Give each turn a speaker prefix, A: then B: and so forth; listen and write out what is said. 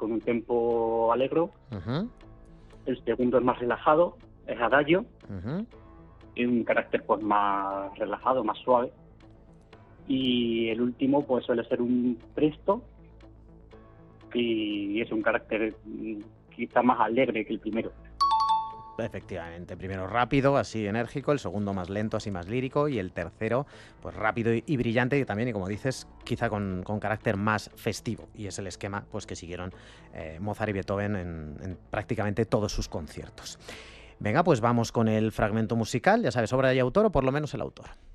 A: con un tempo alegro.
B: Ujú,
A: El segundo es más relajado, es adagio,
B: ujú.
A: y un carácter pues más relajado, más suave. Y el último pues suele ser un presto y es un carácter quizá más alegre que el primero.
B: Efectivamente, primero rápido, así enérgico, el segundo más lento, así más lírico, y el tercero, pues rápido y brillante, y también, y como dices, quizá con carácter más festivo. Y es el esquema pues, que siguieron Mozart y Beethoven en prácticamente todos sus conciertos. Venga, pues vamos con el fragmento musical, ya sabes, obra y autor, o por lo menos el autor.